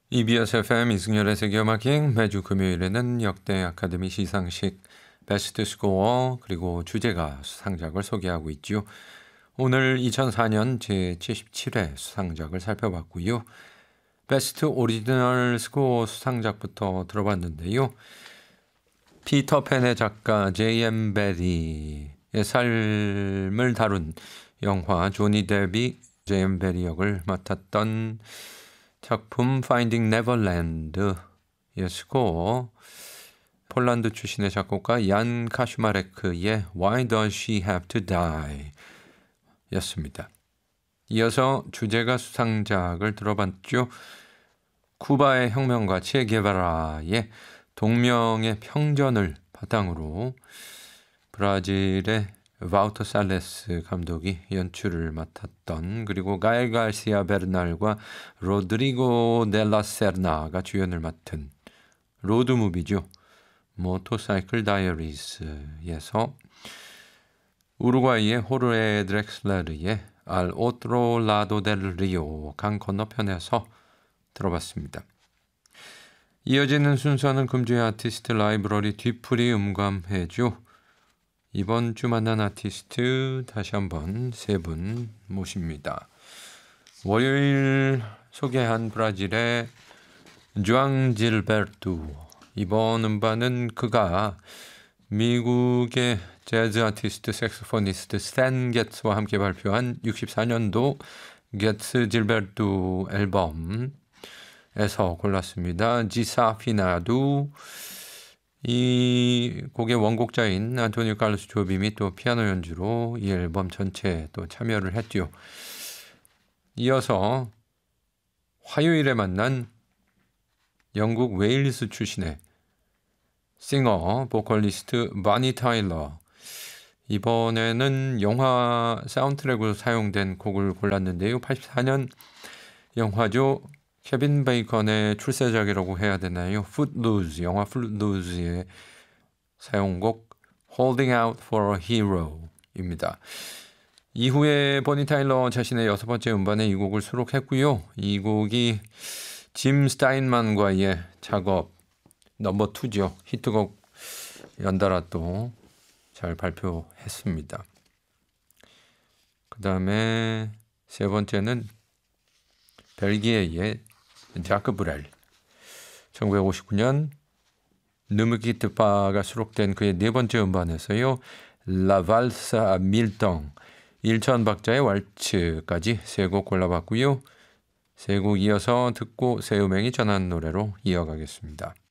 EBS FM 이승열의 세계음악여행 매주 금요일에는 역대 아카데미 시상식 베스트 스코어 그리고 주제가 수상작을 소개하고 있지요. 오늘 2004년 제77회 수상작을 살펴봤고요. 베스트 오리지널 스코어 수상작부터 들어봤는데요. 피터팬의 작가 J.M. 베리의 삶을 다룬 영화 조니 데뷔 J.M. 베리 역을 맡았던 작품 Finding Neverland의 스코어, 폴란드 출신의 작곡가 얀 카슈마레크의 Why Does She Have to Die 였습니다. 이어서 주제가 수상작을 들어봤죠. 쿠바의 혁명가 체 게바라의 동명의 평전을 바탕으로 브라질의 바우터 살레스 감독이 연출을 맡았던, 그리고 가엘 가시아 베르날과 로드리고 델라 세르나가 주연을 맡은 로드무비죠. 모터사이클 다이어리스에서 우루과이의 호르헤 드렉슬레르의 알 오트로 라도 델 리오 강 건너편에서 들어봤습니다. 이어지는 순서는 금주의 아티스트 라이브러리 뒤풀이 음감회죠. 이번 주 만난 아티스트 다시 한번 세 분 모십니다. 월요일 소개한 브라질의 주앙 질베르투. 이번 음반은 그가 미국의 재즈 아티스트 색소포니스트 스탠 게츠와 함께 발표한 64년도 게츠 질베르투 앨범에서 골랐습니다. 지사피나두. 이 곡의 원곡자인 안토니오 칼로스 조빔이 또 피아노 연주로 이 앨범 전체에 또 참여를 했죠. 이어서 화요일에 만난 영국 웨일스 출신의 싱어, 보컬리스트 바니 타일러. 이번에는 영화 사운드트랙으로 사용된 곡을 골랐는데요. 84년 영화죠. 케빈 베이컨의 출세작이라고 해야 되나요? 풋루즈, 영화 풋루즈의 사용곡 Holding Out for a Hero입니다. 이후에 버니 타일러 자신의 6번째 음반에 이 곡을 수록했고요. 이 곡이 짐 스타인만과의 작업 넘버 2죠. 히트곡 연달아 또 잘 발표했습니다. 그 다음에 세 번째는 벨기에의 자크 브렐. 1959년 느무기트파가 수록된 그의 네 번째 음반에서요. 라 발스 아 밀동, 1,000박자의 왈츠까지 세 곡 골라봤고요. 세 곡 이어서 듣고 새 음행이 전한 노래로 이어가겠습니다.